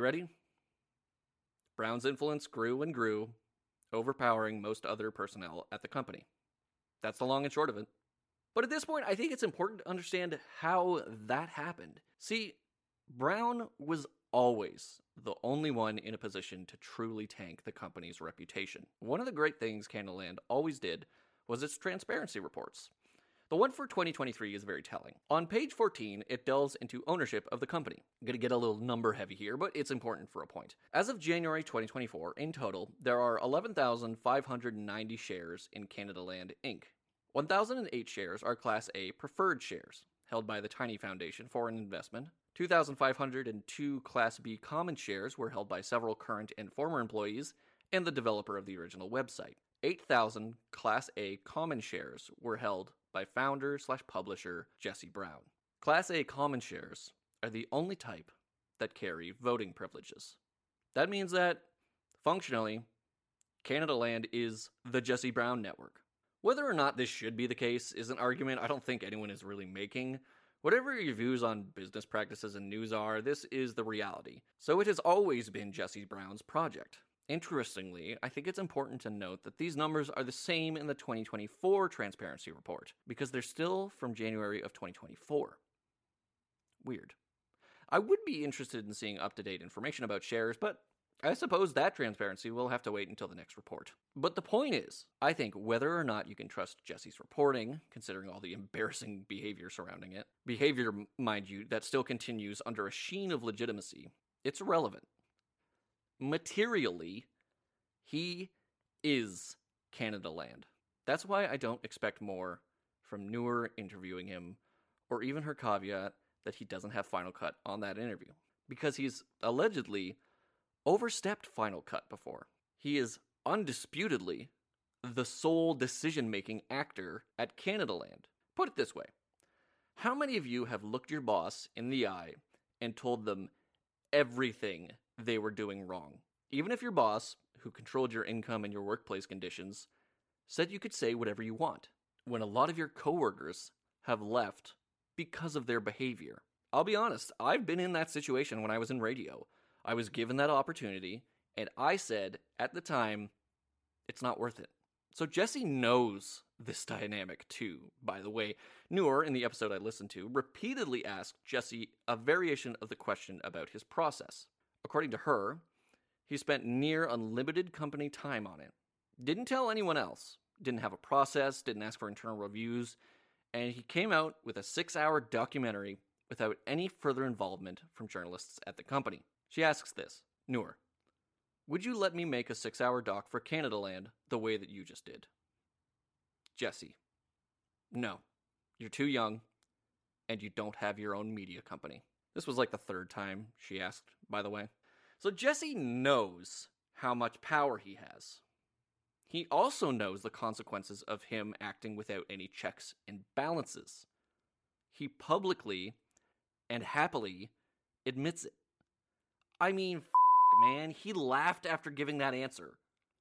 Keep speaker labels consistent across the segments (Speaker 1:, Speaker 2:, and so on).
Speaker 1: you ready? Brown's influence grew and grew, overpowering most other personnel at the company. That's the long and short of it. But at this point, I think it's important to understand how that happened. See, Brown was always the only one in a position to truly tank the company's reputation. One of the great things Canadaland always did was its transparency reports. The one for 2023 is very telling. On page 14, it delves into ownership of the company. I'm going to get a little number heavy here, but it's important for a point. As of January 2024, in total, there are 11,590 shares in Canadaland Inc. 1,008 shares are Class A preferred shares, held by the Tiny Foundation for an investment. 2,502 Class B common shares were held by several current and former employees and the developer of the original website. 8,000 Class A common shares were held by founder/publisher Jesse Brown. Class A common shares are the only type that carry voting privileges. That means that, functionally, Canadaland is the Jesse Brown network. Whether or not this should be the case is an argument I don't think anyone is really making. Whatever your views on business practices and news are, this is the reality. So it has always been Jesse Brown's project. Interestingly, I think it's important to note that these numbers are the same in the 2024 Transparency Report, because they're still from January of 2024. Weird. I would be interested in seeing up-to-date information about shares, but I suppose that transparency will have to wait until the next report. But the point is, I think whether or not you can trust Jesse's reporting, considering all the embarrassing behavior surrounding it, behavior, mind you, that still continues under a sheen of legitimacy, it's irrelevant. Materially, he is Canadaland. That's why I don't expect more from Noor interviewing him, or even her caveat that he doesn't have Final Cut on that interview, because he's allegedly overstepped Final Cut before. He is undisputedly the sole decision-making actor at Canadaland. Put it this way. How many of you have looked your boss in the eye and told them everything they were doing wrong? Even if your boss, who controlled your income and your workplace conditions, said you could say whatever you want, when a lot of your coworkers have left because of their behavior. I'll be honest, I've been in that situation when I was in radio. I was given that opportunity, and I said, at the time, it's not worth it. So Jesse knows this dynamic too, by the way. Noor, in the episode I listened to, repeatedly asked Jesse a variation of the question about his process. According to her, he spent near unlimited company time on it. Didn't tell anyone else. Didn't have a process, didn't ask for internal reviews, and he came out with a 6-hour documentary without any further involvement from journalists at the company. She asks this, Noor, would you let me make a 6-hour doc for Canadaland the way that you just did? Jesse, no. You're too young, and you don't have your own media company. This was like the third time she asked, by the way. So Jesse knows how much power he has. He also knows the consequences of him acting without any checks and balances. He publicly and happily admits it. I mean, man, he laughed after giving that answer.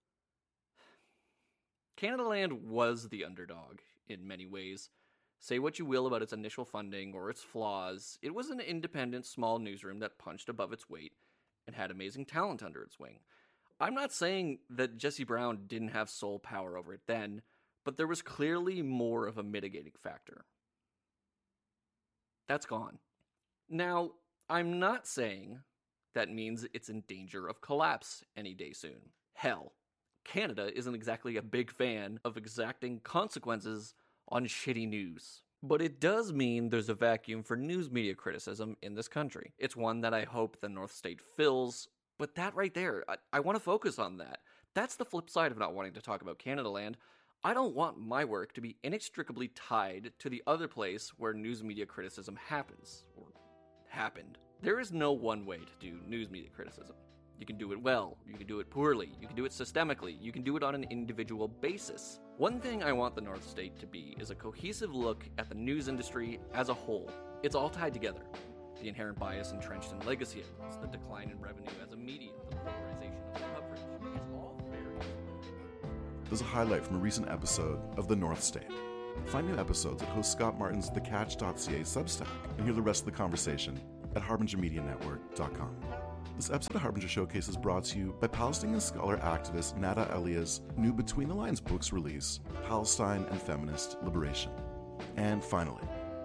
Speaker 1: Canadaland was the underdog in many ways. Say what you will about its initial funding or its flaws, it was an independent small newsroom that punched above its weight and had amazing talent under its wing. I'm not saying that Jesse Brown didn't have sole power over it then, but there was clearly more of a mitigating factor. That's gone. Now, I'm not saying that means it's in danger of collapse any day soon. Hell, Canada isn't exactly a big fan of exacting consequences on shitty news. But it does mean there's a vacuum for news media criticism in this country. It's one that I hope the North State fills, but that right there, I want to focus on that. That's the flip side of not wanting to talk about Canadaland. I don't want my work to be inextricably tied to the other place where news media criticism happens, or happened. There is no one way to do news media criticism. You can do it well, you can do it poorly, you can do it systemically, you can do it on an individual basis. One thing I want the North State to be is a cohesive look at the news industry as a whole. It's all tied together. The inherent bias entrenched in legacy outlets, the decline in revenue as a medium, the polarization of the coverage. It's all very...
Speaker 2: There's a highlight from a recent episode of The North State. Find new episodes at host Scott Martin's thecatch.ca Substack and hear the rest of the conversation at harbingermedianetwork.com. This episode of Harbinger Showcase is brought to you by Palestinian scholar-activist Nada Alia's new Between the Lines books release, Palestine and Feminist Liberation. And finally,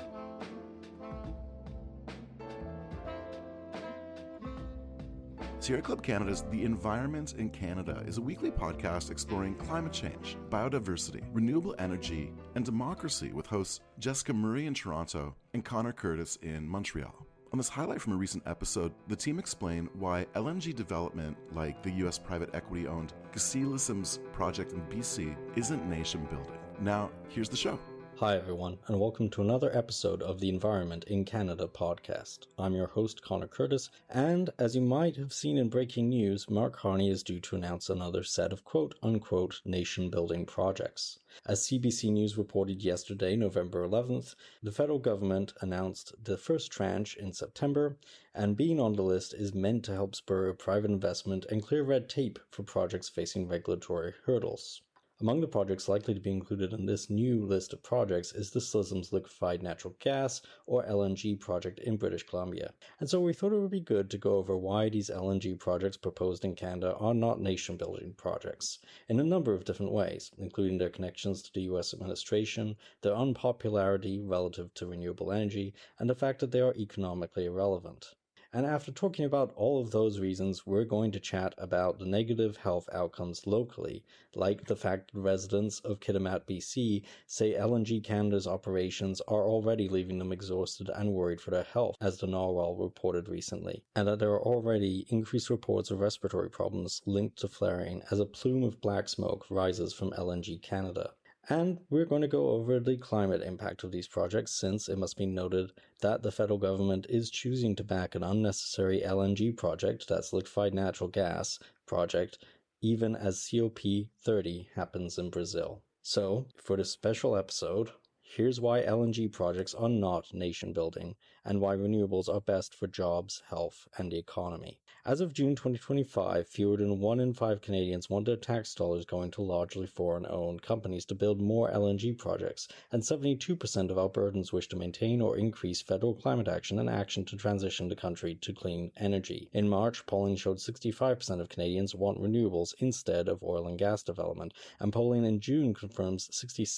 Speaker 2: Sierra Club Canada's The Environment in Canada is a weekly podcast exploring climate change, biodiversity, renewable energy, and democracy with hosts Jessica Murray in Toronto and Connor Curtis in Montreal. On this highlight from a recent episode, the team explain why LNG development, like the US private equity-owned Gassilisms project in BC, isn't nation-building. Now, here's the show.
Speaker 3: Hi everyone, and welcome to another episode of the Environment in Canada podcast. I'm your host Connor Curtis, and as you might have seen in breaking news, Mark Carney is due to announce another set of quote-unquote nation-building projects. As CBC News reported yesterday, November 11th, the federal government announced the first tranche in September, and being on the list is meant to help spur private investment and clear red tape for projects facing regulatory hurdles. Among the projects likely to be included in this new list of projects is the SLISM's liquefied natural gas, or LNG, project in British Columbia. And so we thought it would be good to go over why these LNG projects proposed in Canada are not nation-building projects, in a number of different ways, including their connections to the US administration, their unpopularity relative to renewable energy, and the fact that they are economically irrelevant. And after talking about all of those reasons, we're going to chat about the negative health outcomes locally, like the fact that residents of Kitimat, BC say LNG Canada's operations are already leaving them exhausted and worried for their health, as the Narwhal reported recently, and that there are already increased reports of respiratory problems linked to flaring as a plume of black smoke rises from LNG Canada. And we're going to go over the climate impact of these projects, since it must be noted that the federal government is choosing to back an unnecessary LNG project, that's liquefied natural gas project, even as COP30 happens in Brazil. So, for this special episode, here's why LNG projects are not nation-building, and why renewables are best for jobs, health, and the economy. As of June 2025, fewer than 1 in 5 Canadians want their tax dollars going to largely foreign-owned companies to build more LNG projects, and 72% of Albertans wish to maintain or increase federal climate action and action to transition the country to clean energy. In March, polling showed 65% of Canadians want renewables instead of oil and gas development, and polling in June confirms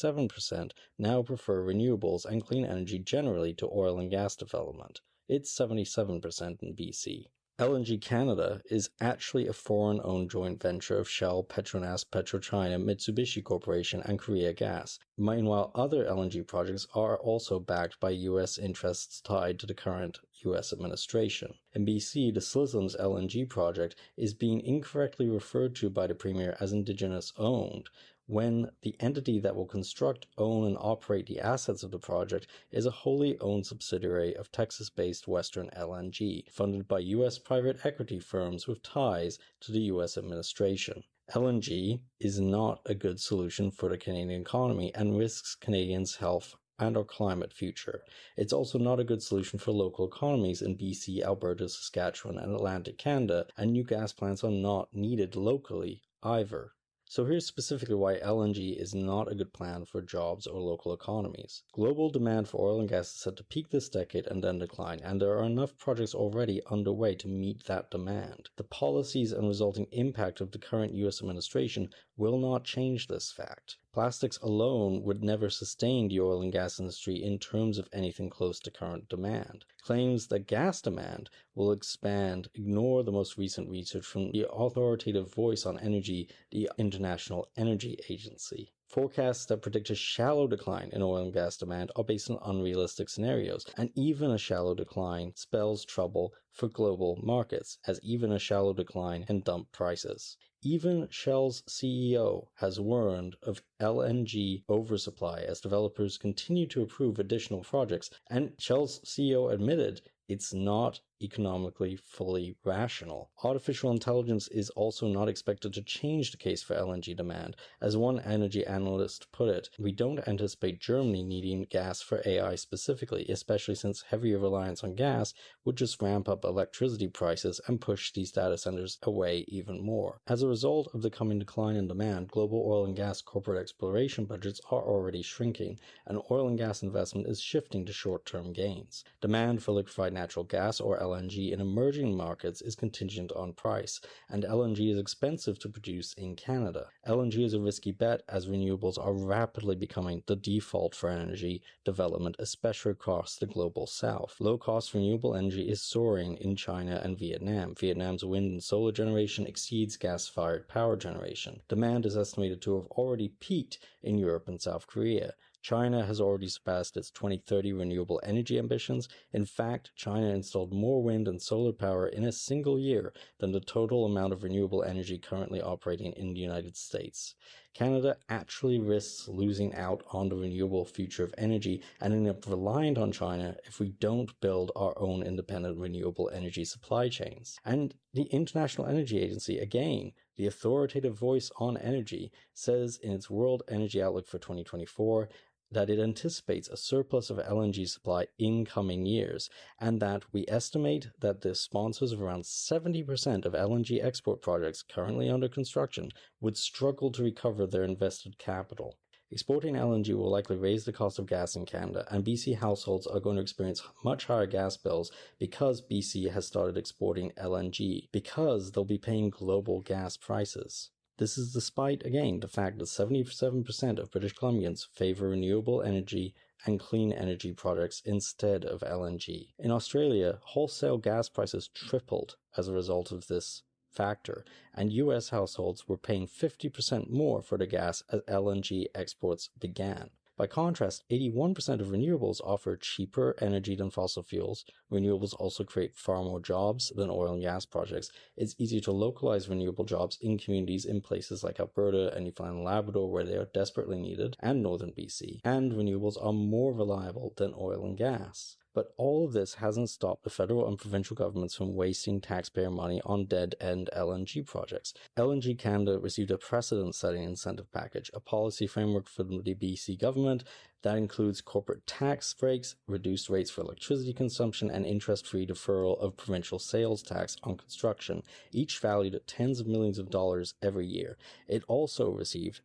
Speaker 3: 67% now prefer renewables and clean energy generally to oil and gas development. It's 77% in BC. LNG Canada is actually a foreign-owned joint venture of Shell, Petronas, PetroChina, Mitsubishi Corporation, and Korea Gas. Meanwhile, other LNG projects are also backed by US interests tied to the current US administration. In BC, the SLISM's LNG project is being incorrectly referred to by the Premier as Indigenous-owned, when the entity that will construct, own, and operate the assets of the project is a wholly owned subsidiary of Texas-based Western LNG, funded by U.S. private equity firms with ties to the U.S. administration. LNG is not a good solution for the Canadian economy and risks Canadians' health and our climate future. It's also not a good solution for local economies in BC, Alberta, Saskatchewan, and Atlantic Canada, and new gas plants are not needed locally either. So here's specifically why LNG is not a good plan for jobs or local economies. Global demand for oil and gas is set to peak this decade and then decline, and there are enough projects already underway to meet that demand. The policies and resulting impact of the current US administration will not change this fact. Plastics alone would never sustain the oil and gas industry in terms of anything close to current demand. Claims that gas demand will expand ignore the most recent research from the authoritative voice on energy, the International Energy Agency. Forecasts that predict a shallow decline in oil and gas demand are based on unrealistic scenarios, and even a shallow decline spells trouble for global markets, as even a shallow decline can dump prices. Even Shell's CEO has warned of LNG oversupply as developers continue to approve additional projects, and Shell's CEO admitted it's not economically fully rational. Artificial intelligence is also not expected to change the case for LNG demand. As one energy analyst put it, we don't anticipate Germany needing gas for AI specifically, especially since heavier reliance on gas would just ramp up electricity prices and push these data centers away even more. As a result of the coming decline in demand, global oil and gas corporate exploration budgets are already shrinking, and oil and gas investment is shifting to short-term gains. Demand for liquefied natural gas, or LNG in emerging markets is contingent on price, and LNG is expensive to produce in Canada. LNG is a risky bet as renewables are rapidly becoming the default for energy development, especially across the global south. Low-cost renewable energy is soaring in China and Vietnam. Vietnam's wind and solar generation exceeds gas-fired power generation. Demand is estimated to have already peaked in Europe and South Korea. China has already surpassed its 2030 renewable energy ambitions. In fact, China installed more wind and solar power in a single year than the total amount of renewable energy currently operating in the United States. Canada actually risks losing out on the renewable future of energy and ending up reliant on China if we don't build our own independent renewable energy supply chains. And the International Energy Agency, again, the authoritative voice on energy, says in its World Energy Outlook for 2024 that it anticipates a surplus of LNG supply in coming years, and that we estimate that the sponsors of around 70% of LNG export projects currently under construction would struggle to recover their invested capital. Exporting LNG will likely raise the cost of gas in Canada, and BC households are going to experience much higher gas bills because BC has started exporting LNG, because they'll be paying global gas prices. This is despite, again, the fact that 77% of British Columbians favor renewable energy and clean energy products instead of LNG. In Australia, wholesale gas prices tripled as a result of this factor, and US households were paying 50% more for the gas as LNG exports began. By contrast, 81% of renewables offer cheaper energy than fossil fuels. Renewables also create far more jobs than oil and gas projects. It's easier to localize renewable jobs in communities in places like Alberta and Newfoundland and Labrador where they are desperately needed, and northern BC. And renewables are more reliable than oil and gas. But all of this hasn't stopped the federal and provincial governments from wasting taxpayer money on dead-end LNG projects. LNG Canada received a precedent-setting incentive package, a policy framework for the BC government that includes corporate tax breaks, reduced rates for electricity consumption, and interest-free deferral of provincial sales tax on construction, each valued at tens of millions of dollars every year. It also received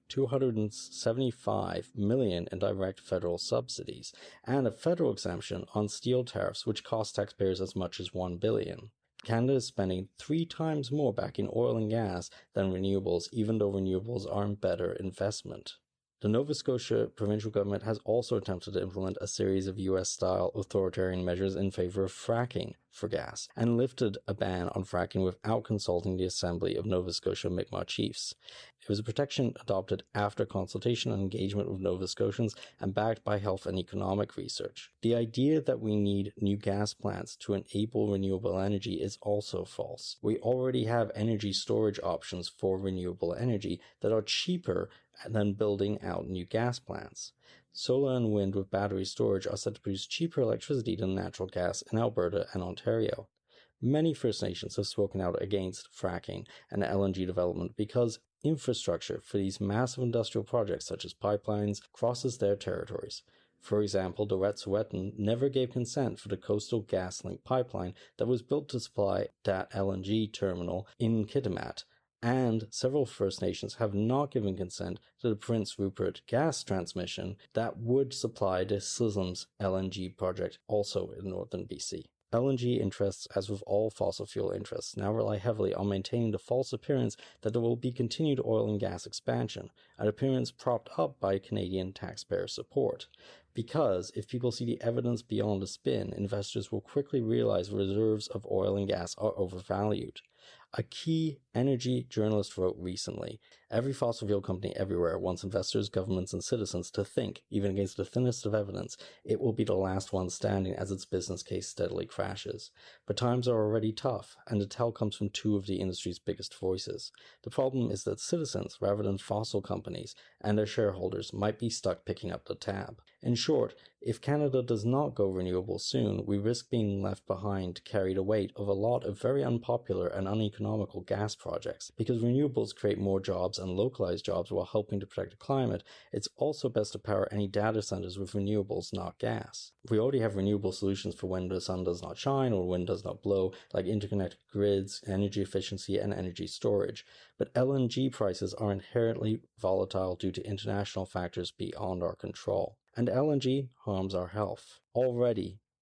Speaker 3: $275 million in direct federal subsidies, and a federal exemption on steel tariffs, which cost taxpayers as much as $1 billion. Canada is spending 3 times more back in oil and gas than renewables, even though renewables are a better investment. The Nova Scotia provincial government has also attempted to implement a series of US-style authoritarian measures in favor of fracking for gas, and lifted a ban on fracking without consulting the Assembly of Nova Scotia Mi'kmaq Chiefs. It was a protection adopted after consultation and engagement with Nova Scotians and backed by health and economic research. The idea that we need new gas plants to enable renewable energy is also false. We already have energy storage options for renewable energy that are cheaper than building out new gas plants. Solar and wind with battery storage are said to produce cheaper electricity than natural gas in Alberta and Ontario. Many First Nations have spoken out against fracking and LNG development because infrastructure for these massive industrial projects such as pipelines crosses their territories. For example, the Wet'suwet'en never gave consent for the Coastal GasLink pipeline that was built to supply that LNG terminal in Kitimat, and several First Nations have not given consent to the Prince Rupert gas transmission that would supply the Sislam's LNG project also in northern BC. LNG interests, as with all fossil fuel interests, now rely heavily on maintaining the false appearance that there will be continued oil and gas expansion, an appearance propped up by Canadian taxpayer support. Because if people see the evidence beyond the spin, investors will quickly realize reserves of oil and gas are overvalued. A key energy journalist wrote recently, every fossil fuel company everywhere wants investors, governments, and citizens to think, even against the thinnest of evidence, it will be the last one standing as its business case steadily crashes. But times are already tough, and the tell comes from 2 of the industry's biggest voices. The problem is that citizens, rather than fossil companies, and their shareholders might be stuck picking up the tab. In short, if Canada does not go renewable soon, we risk being left behind to carry the weight of a lot of very unpopular and uneconomical gas projects. Because renewables create more jobs and localized jobs while helping to protect the climate, it's also best to power any data centers with renewables, not gas. We already have renewable solutions for when the sun does not shine or wind does not blow, like interconnected grids, energy efficiency, and energy storage. But LNG prices are inherently volatile due to international factors beyond our control. And LNG harms our health. Already,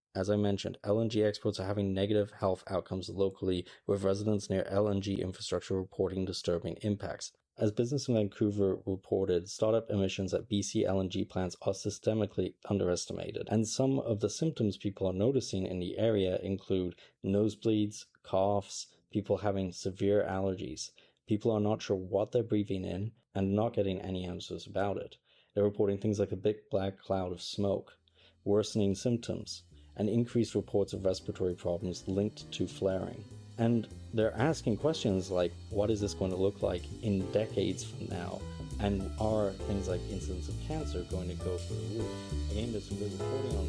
Speaker 3: As I mentioned, LNG exports are having negative health outcomes locally, with residents near LNG infrastructure reporting disturbing impacts. As Business in Vancouver reported, startup emissions at BC LNG plants are systemically underestimated, and some of the symptoms people are noticing in the area include nosebleeds, coughs, people having severe allergies. People are not sure what they're breathing in and not getting any answers about it. They're reporting things like a big black cloud of smoke, worsening symptoms, and increased reports of respiratory problems linked to flaring. And they're asking questions like, what is this going to look like in decades from now? And are things like incidence of cancer going to go through the roof? Again, there's some good reporting on